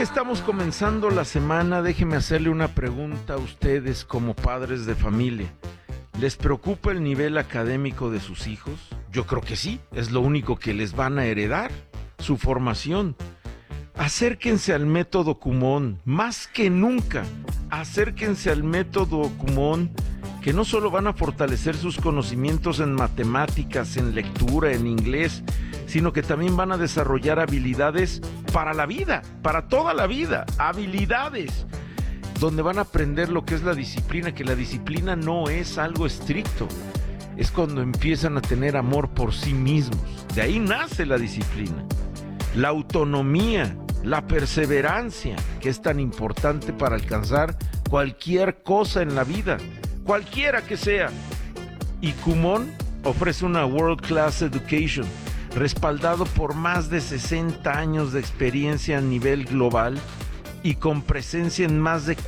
que estamos comenzando la semana, déjenme hacerle una pregunta a ustedes como padres de familia. ¿Les preocupa el nivel académico de sus hijos? Yo creo que sí, es lo único que les van a heredar, su formación. Acérquense al método Kumon, más que nunca, acérquense al método Kumon, que no solo van a fortalecer sus conocimientos en matemáticas, en lectura, en inglés, sino que también van a desarrollar habilidades para la vida, para toda la vida, habilidades, donde van a aprender lo que es la disciplina, que la disciplina no es algo estricto, es cuando empiezan a tener amor por sí mismos, de ahí nace la disciplina, la autonomía, la perseverancia, que es tan importante para alcanzar cualquier cosa en la vida, cualquiera que sea. Y Kumon ofrece una World Class Education, respaldado por más de 60 años de experiencia a nivel global y con presencia en más de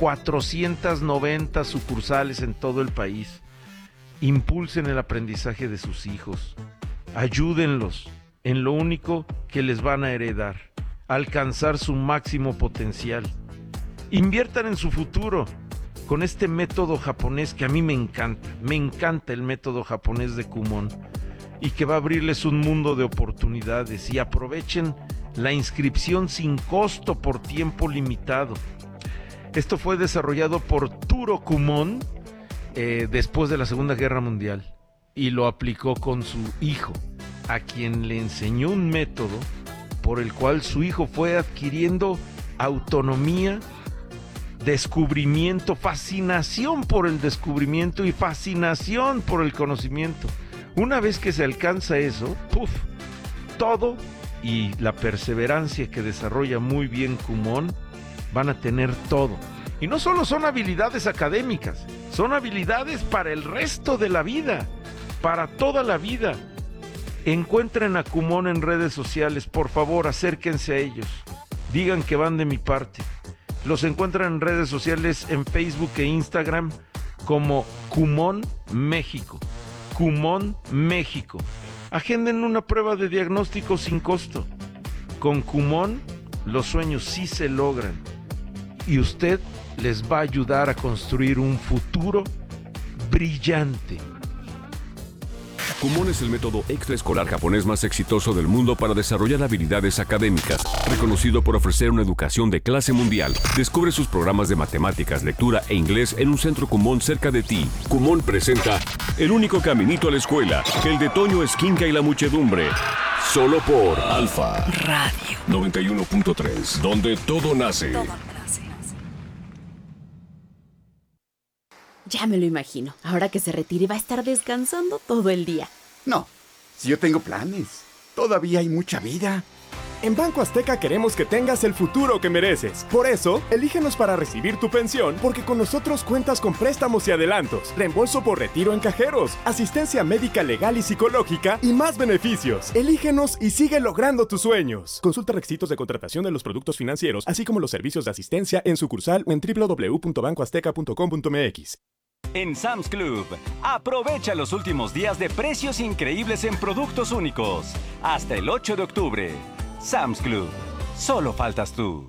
490 sucursales en todo el país. Impulsen el aprendizaje de sus hijos, ayúdenlos en lo único que les van a heredar, alcanzar su máximo potencial. Inviertan en su futuro con este método japonés que a mí me encanta el método japonés de Kumon, y que va a abrirles un mundo de oportunidades, y aprovechen la inscripción sin costo por tiempo limitado. Esto fue desarrollado por Turo Kumon después de la Segunda Guerra Mundial, y lo aplicó con su hijo, a quien le enseñó un método por el cual su hijo fue adquiriendo autonomía, descubrimiento, fascinación por el descubrimiento y fascinación por el conocimiento. Una vez que se alcanza eso, todo y la perseverancia que desarrolla muy bien Kumon van a tener todo. Y no solo son habilidades académicas, son habilidades para el resto de la vida, para toda la vida. Encuentren a Kumon en redes sociales, por favor, acérquense a ellos. Digan que van de mi parte. Los encuentran en redes sociales en Facebook e Instagram como Kumon México. Kumon México. Agenden una prueba de diagnóstico sin costo. Con Kumon, los sueños sí se logran. Y usted les va a ayudar a construir un futuro brillante. Kumon es el método extraescolar japonés más exitoso del mundo para desarrollar habilidades académicas, reconocido por ofrecer una educación de clase mundial. Descubre sus programas de matemáticas, lectura e inglés en un centro Kumon cerca de ti. Kumon presenta El único caminito a la escuela, el de Toño Esquinca y la muchedumbre. Solo por Alfa Radio 91.3, donde todo nace. Ya me lo imagino. Ahora que se retire va a estar descansando todo el día. No, si yo tengo planes. Todavía hay mucha vida. En Banco Azteca queremos que tengas el futuro que mereces. Por eso, elígenos para recibir tu pensión, porque con nosotros cuentas con préstamos y adelantos, reembolso por retiro en cajeros, asistencia médica legal y psicológica y más beneficios. Elígenos y sigue logrando tus sueños. Consulta requisitos de contratación de los productos financieros, así como los servicios de asistencia en sucursal o en www.bancoazteca.com.mx. En Sam's Club, aprovecha los últimos días de precios increíbles en productos únicos. Hasta el 8 de octubre. Sam's Club. Solo faltas tú.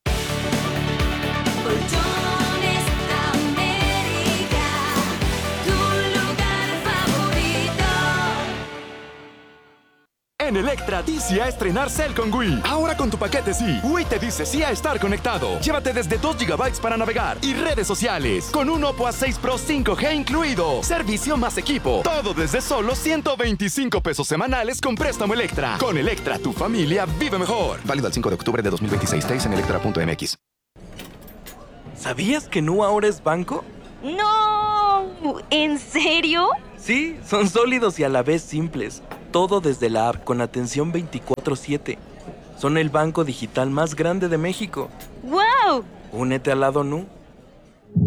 Colchones América, tu lugar favorito. En Electra, di sí a estrenar Cell con Wii. Ahora con tu paquete sí. Wii te dice sí a estar conectado. Llévate desde 2 GB para navegar y redes sociales. Con un Oppo A6 Pro 5G incluido. Servicio más equipo. Todo desde solo 125 pesos semanales con préstamo Electra. Con Electra, tu familia vive mejor. Válido el 5 de octubre de 2026. Detalles en electra.mx. ¿Sabías que Nu ahora es banco? ¡No! ¿En serio? Sí, son sólidos y a la vez simples. Todo desde la app con atención 24/7. Son el banco digital más grande de México. ¡Wow! Únete al lado Nu.